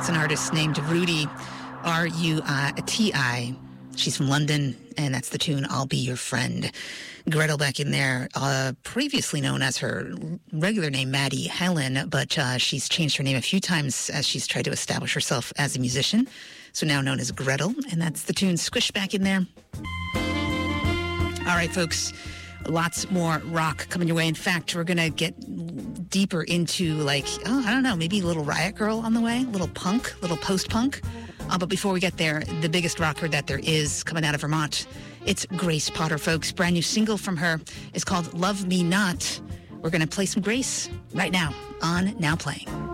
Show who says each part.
Speaker 1: It's an artist named Ruti, R-U-T-I. She's from London, and that's the tune I'll Be Your Friend. Gretel back in there, previously known as her regular name, Maddie Helen, but she's changed her name a few times as she's tried to establish herself as a musician. So now known as Gretel, and that's the tune Squish back in there. All right, folks, lots more rock coming your way. In fact, we're going to get deeper into, like, I don't know, maybe a little Riot Girl on the way, a little punk, a little post-punk. But before we get there, the biggest rocker that there is coming out of Vermont, it's Grace Potter, folks. Brand new single from her is called Love Me Not. We're going to play some Grace right now on Now Playing.